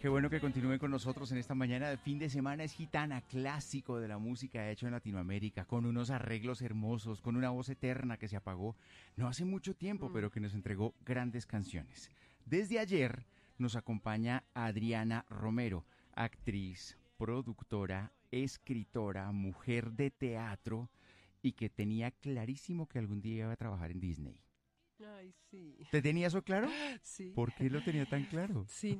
Qué bueno que continúen con nosotros en esta mañana de fin de semana. Es Gitana, clásico de la música hecho en Latinoamérica, con unos arreglos hermosos, con una voz eterna que se apagó no hace mucho tiempo, pero que nos entregó grandes canciones. Desde ayer nos acompaña Adriana Romero, actriz, productora, escritora, mujer de teatro y que tenía clarísimo que algún día iba a trabajar en Disney. Ay, sí. ¿Te tenía eso claro? Sí. ¿Por qué lo tenía tan claro? Sí,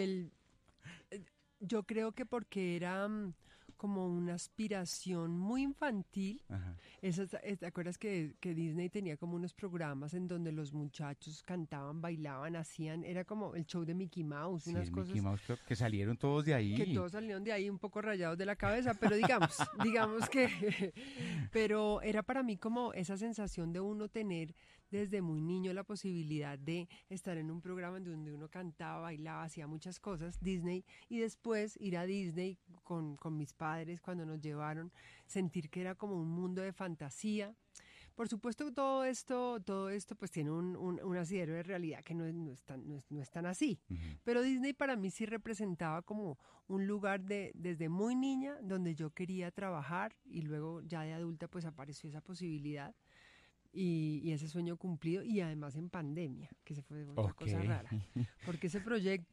yo creo que porque era como una aspiración muy infantil. Ajá. ¿Te acuerdas que Disney tenía como unos programas en donde los muchachos cantaban, bailaban, era como el show de Mickey Mouse, Sí, unas el cosas Mickey Mouse Club, que salieron todos de ahí. que todos salieron de ahí un poco rayados de la cabeza, pero digamos que, pero era para mí como esa sensación de uno tener desde muy niño la posibilidad de estar en un programa en donde uno cantaba, bailaba, hacía muchas cosas, Disney, y después ir a Disney con mis padres cuando nos llevaron, sentir que era como un mundo de fantasía. Por supuesto, todo esto pues tiene un asidero de realidad que no es tan así. Ujú. Pero Disney para mí sí representaba como un lugar desde muy niña donde yo quería trabajar y luego ya de adulta pues apareció esa posibilidad y ese sueño cumplido y además en pandemia, que se fue otra cosa rara. Porque ese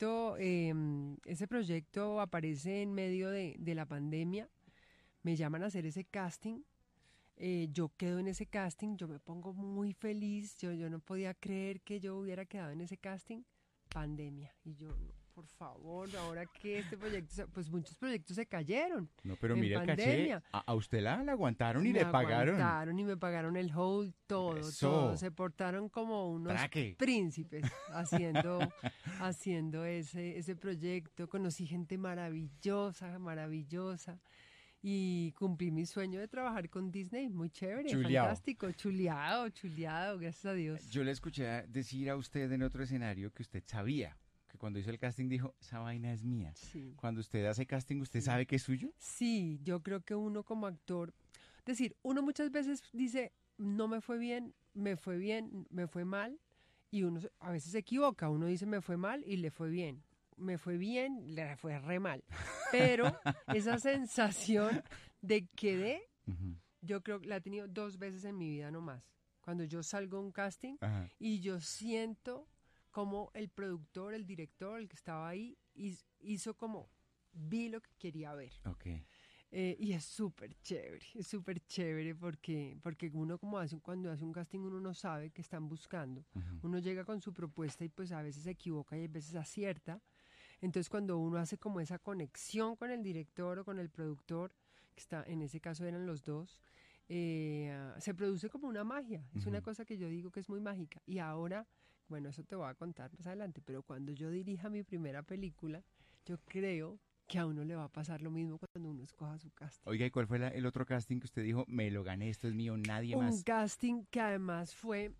proyecto aparece en medio de la pandemia, me llaman a hacer ese casting. Yo quedo en ese casting, yo me pongo muy feliz, yo no podía creer que yo hubiera quedado en ese casting, pandemia, y yo, no, por favor, ahora que este proyecto, pues muchos proyectos se cayeron No, pero en mire el caché, pandemia. a usted la aguantaron y Me le pagaron. aguantaron y me pagaron el hold, todo, Eso. se portaron como unos Traque. príncipes haciendo ese proyecto, conocí gente maravillosa, maravillosa. Y cumplí mi sueño de trabajar con Disney, muy chévere, Chuleado. fantástico, chuleado, gracias a Dios. Yo le escuché decir a usted en otro escenario que usted sabía, que cuando hizo el casting dijo, esa vaina es mía. Sí. Cuando usted hace casting, ¿usted Sí. sabe que es suyo? Sí, yo creo que uno como actor, uno muchas veces dice, no me fue bien, me fue mal, y uno a veces se equivoca, uno dice me fue mal y le fue bien. Me fue bien, le fue re mal. Pero esa sensación de quedé, Ujú. yo creo que la he tenido 2 veces en mi vida nomás. Cuando yo salgo a un casting Ajá. y yo siento como el productor, el director, el que estaba ahí, hizo como, vi lo que quería ver. Ok. Y es súper chévere porque uno cuando hace un casting uno no sabe qué están buscando. Ujú. Uno llega con su propuesta y pues a veces se equivoca y a veces acierta. Entonces cuando uno hace como esa conexión con el director o con el productor, en ese caso eran los dos, se produce como una magia. Es una Ujú. cosa que yo digo que es muy mágica. Y ahora, bueno, eso te voy a contar más adelante, pero cuando yo dirija mi primera película, yo creo que a uno le va a pasar lo mismo cuando uno escoja su casting. Oiga, ¿y cuál fue el otro casting que usted dijo, me lo gané, esto es mío, nadie Un más? casting que además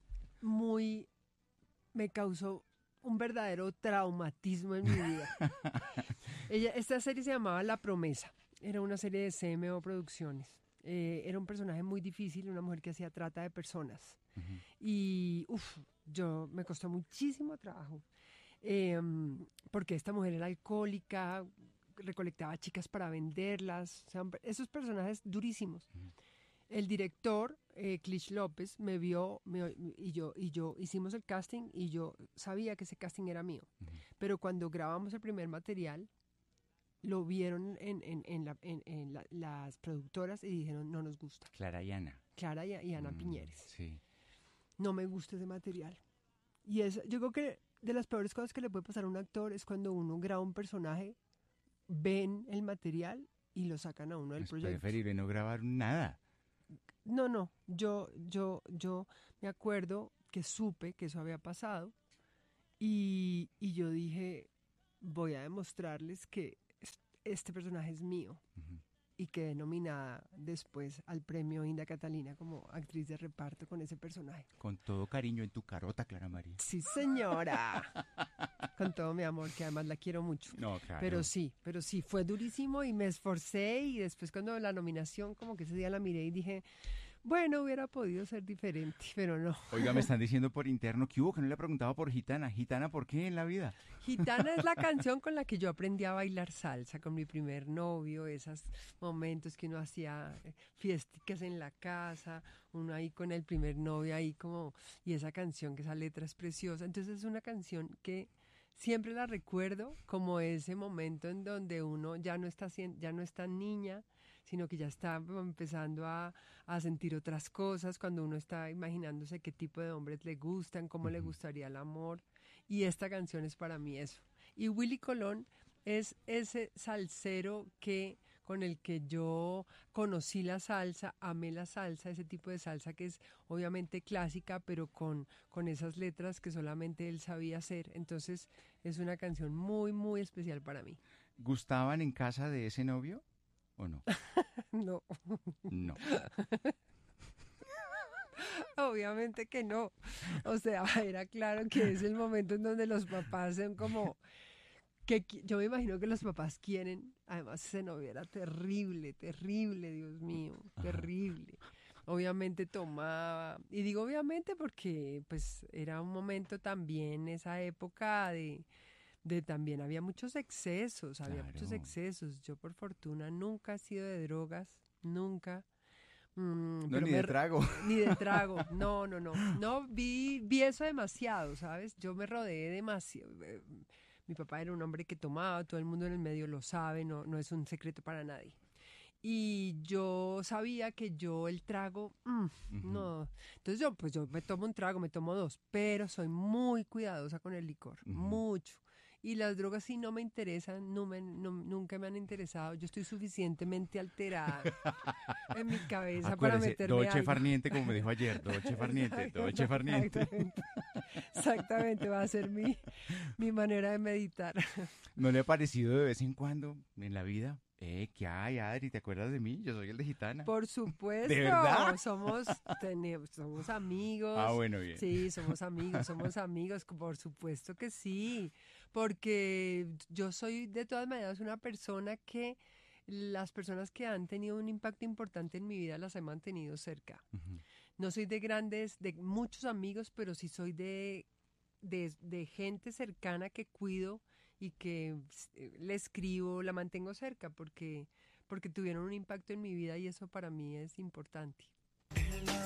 me causó un verdadero traumatismo en mi vida. Esta serie se llamaba La Promesa, era una serie de CMO Producciones. Era un personaje muy difícil, una mujer que hacía trata de personas. Ujú. Y me costó muchísimo trabajo, porque esta mujer era alcohólica, recolectaba chicas para venderlas, o sea, esos personajes durísimos. El director, Clich López, me vio y yo hicimos el casting y yo sabía que ese casting era mío. Pero cuando grabamos el primer material, lo vieron las productoras y dijeron, no nos gusta. Clara y Ana. Clara y Ana Piñeres. Sí. No me gusta ese material. Y yo creo que de las peores cosas que le puede pasar a un actor es cuando uno graba un personaje, ven el material y lo sacan a uno del Es proyecto. preferible no grabar nada. No, yo me acuerdo que supe que eso había pasado y yo dije, voy a demostrarles que este personaje es mío. Ujú. Y quedé nominada después al premio Inda Catalina como actriz de reparto con ese personaje. Con todo cariño en tu carota, Clara María. Sí, señora. Con todo mi amor, que además la quiero mucho. No, claro. Pero sí, fue durísimo y me esforcé y después cuando la nominación, como que ese día la miré y dije, Bueno, hubiera podido ser diferente, pero no. Oiga, me están diciendo por interno que hubo, que no le he preguntado por Gitana. ¿Gitana por qué en la vida? Gitana es la canción con la que yo aprendí a bailar salsa con mi primer novio, esos momentos que uno hacía fiesticas en la casa, uno ahí con el primer novio ahí como, y esa canción que esa letra es preciosa. Entonces es una canción que siempre la recuerdo como ese momento en donde uno ya no está, ya no es tan niña, sino que ya está empezando a sentir otras cosas, cuando uno está imaginándose qué tipo de hombres le gustan, cómo le gustaría el amor. Y esta canción es para mí eso. Y Willy Colón es ese salsero con el que yo conocí la salsa, amé la salsa, ese tipo de salsa que es obviamente clásica, pero con esas letras que solamente él sabía hacer. Entonces es una canción muy, muy especial para mí. ¿Gustaban en casa de ese novio o no? No, No. obviamente que no. O sea, era claro que es el momento en donde los papás son como... yo me imagino que los papás quieren, además ese novio era terrible, terrible, Dios mío, terrible. Obviamente tomaba, y digo obviamente porque pues era un momento también, esa época de también había muchos excesos, había Claro. muchos excesos. Yo por fortuna nunca he sido de drogas, nunca. No, Pero ni de trago. ni de trago, no, no, no. No, vi eso demasiado, ¿sabes? Yo me rodeé demasiado. Mi papá era un hombre que tomaba, todo el mundo en el medio lo sabe, no, no es un secreto para nadie. Y yo sabía que yo el trago, no. Entonces yo me tomo un trago, me tomo dos, pero soy muy cuidadosa con el licor, mucho. Y las drogas sí no me interesan, nunca me han interesado. Yo estoy suficientemente alterada en mi cabeza para Acuérdese, meterme Dolce algo. Farniente, como me dijo ayer, Dolce Farniente, Dolce Farniente. Exactamente, va a ser mi manera de meditar. ¿No le ha parecido de vez en cuando en la vida? ¿Qué hay, Adri? ¿Te acuerdas de mí? Yo soy el de Gitana. Por supuesto. ¿De verdad? Somos amigos. Ah, bueno, bien. Sí, somos amigos, por supuesto que sí. Porque yo soy de todas maneras una persona que las personas que han tenido un impacto importante en mi vida las he mantenido cerca. No soy de muchos amigos, pero sí soy de gente cercana que cuido y que le escribo, la mantengo cerca porque tuvieron un impacto en mi vida y eso para mí es importante.